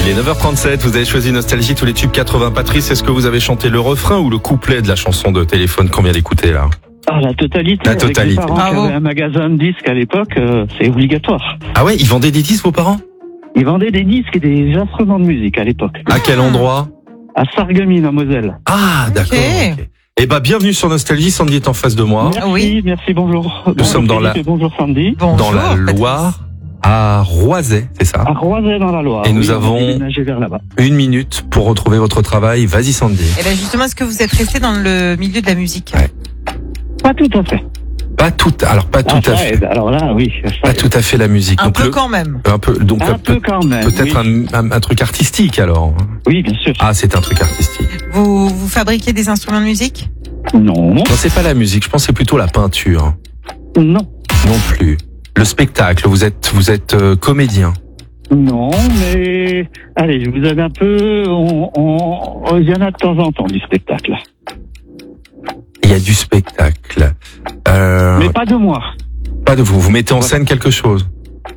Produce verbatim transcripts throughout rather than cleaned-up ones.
Il est neuf heures trente-sept, vous avez choisi Nostalgie, tous les tubes quatre-vingts. Patrice, est-ce que vous avez chanté le refrain ou le couplet de la chanson de téléphone qu'on vient d'écouter là? Ah, la totalité. La totalité. Avec mes parents qui avaient un magasin de disques à l'époque, euh, c'est obligatoire. Ah ouais, ils vendaient des disques, vos parents? Ils vendaient des disques et des instruments de musique à l'époque. À quel endroit? À Sarreguemines, en Moselle. Ah, d'accord. Ok. Okay. Eh ben, bienvenue sur Nostalgie. Sandy est en face de moi. Merci, Oui. merci, bonjour. Nous sommes dans la- Bonjour Sandy. Bonjour, dans la Patrice. Loire, à Roisey, c'est ça? À Roisey dans la Loire. Et nous Oui, on a avons- déménagé vers là-bas. Une minute pour retrouver votre travail. Vas-y, Sandy. Et bien justement, est-ce que vous êtes resté dans le milieu de la musique? Ouais. Pas tout à fait. Pas tout, alors pas tout Ah, à ça fait. aide. Alors là, oui. ça Pas aide. tout à fait la musique. Un donc peu le- quand même. un peu, donc Un peut- peu quand même. peut-être oui. un, un, un truc artistique alors. Oui, bien sûr. Ah, c'est un truc artistique. Vous, vous fabriquez des instruments de musique? Non, Non, c'est pas la musique. Je pense que c'est plutôt la peinture. non, Non plus. Le spectacle. Vous êtes, vous êtes euh, comédien. non, mais allez, je vous aide un peu. On, on, il y en a de temps en temps du spectacle. Il y a du spectacle. Euh, Mais pas de moi. pas de vous. Vous mettez en scène quelque chose.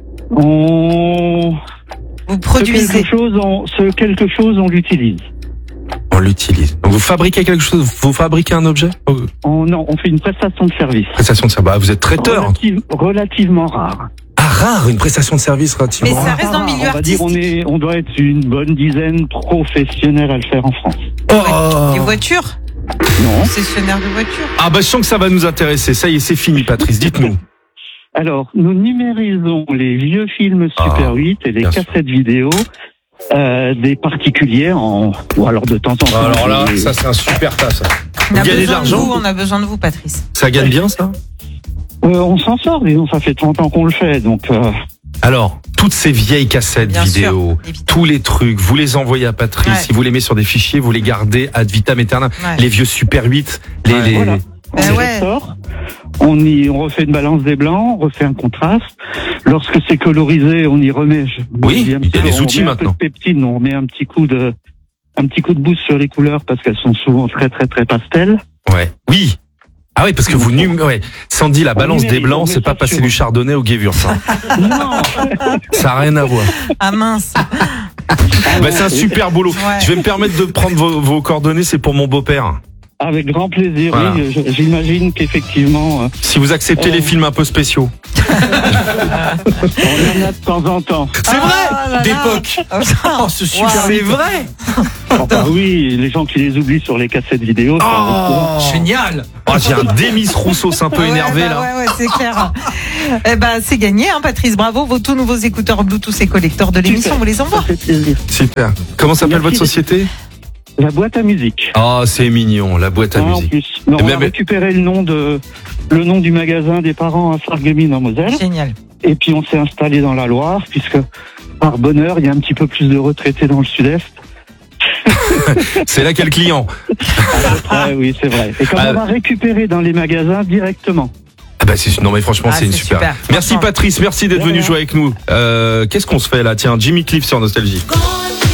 On Vous ce produisez? quelque chose, on, ce quelque chose, on l'utilise. On l'utilise. Donc vous fabriquez quelque chose. Vous fabriquez un objet. Oh, On, non, on fait une prestation de service. prestation de service. Bah, vous êtes traiteur. Relative- relativement rare. Ah, rare. Une prestation de service relativement Mais ça rare. reste dans le milieu on va dire, on artistique. est, on doit être une bonne dizaine professionnels à le faire en France. Oh. Des voitures? Non. Concessionnaire de voitures? Ah bah je sens que ça va nous intéresser. Ça y est, c'est fini, Patrice. Dites-nous. Alors, nous numérisons les vieux films Super Ah, huit et les bien sûr. cassettes vidéo euh, des particuliers en ou alors de temps en temps. Alors là, des- ça c'est un super tas. Ça, On a Vous gagnez de besoin de l'argent vous, on a besoin de vous, Patrice. ça gagne bien ça. Euh, on s'en sort, disons, ça fait trente ans qu'on le fait, donc euh, Alors, toutes ces vieilles cassettes Bien vidéo, sûr, évidemment. tous les trucs, vous les envoyez à Patrice, Ouais. si vous les mettez sur des fichiers, vous les gardez ad vitam aeternam. Ouais. Les vieux Super huit, les... Ouais. les... voilà. On Ben les ouais. ressort, on y, on refait une balance des blancs, on refait un contraste. Lorsque c'est colorisé, on y remet. je- Oui, je dis un il y a petit peu, des on outils met un peu maintenant. de peptide, on remet un petit coup de, un petit coup de boost sur les couleurs parce qu'elles sont souvent très très très pastel. Ouais. Oui. Ah oui, parce que vous... num- Ouais. Sandy, la On balance des numérise, on blancs, met c'est pas ça passer sur- du chardonnay au Gewürz. Hein. Non. Ça n'a rien à voir. Ah mince. Bah, c'est un super boulot. Ouais. Je vais me permettre de prendre vos, vos coordonnées, c'est pour mon beau-père. Avec grand plaisir, Voilà. oui. je- J'imagine qu'effectivement, euh, Si vous acceptez Euh. les films un peu spéciaux. on en a de temps en temps. C'est Ah vrai là là. d'époque. Oh, c'est super. C'est vrai. Enfin, oui, les gens qui les oublient sur les cassettes vidéo. ça arrive souvent. Oh, génial. Oh, j'ai un Demis Rousseau, c'est un peu Ouais, énervé bah là. Ouais, ouais, c'est clair. Eh ben, c'est gagné, hein, Patrice. Bravo. Vos tout nouveaux écouteurs Bluetooth et collecteurs de l'émission, on vous les envoie. Ça fait plaisir. Super. Comment s'appelle Merci. votre société? La boîte à musique. Oh, c'est mignon, la boîte à Ah, en musique. plus. Non, Et on a même- récupéré le nom de le nom du magasin des parents à Sarreguemines en Moselle. Génial. Et puis on s'est installé dans la Loire, puisque par bonheur, il y a un petit peu plus de retraités dans le sud-est. C'est là quel client? Ah oui, c'est vrai. Et comme Ah. on va récupérer dans les magasins directement. Ah bah c'est non mais franchement Ah, c'est une c'est super. super, Merci franchement. Patrice, merci d'être De venu rien. jouer avec nous. Euh, Qu'est-ce qu'on se fait là? Tiens, Jimmy Cliff sur Nostalgie.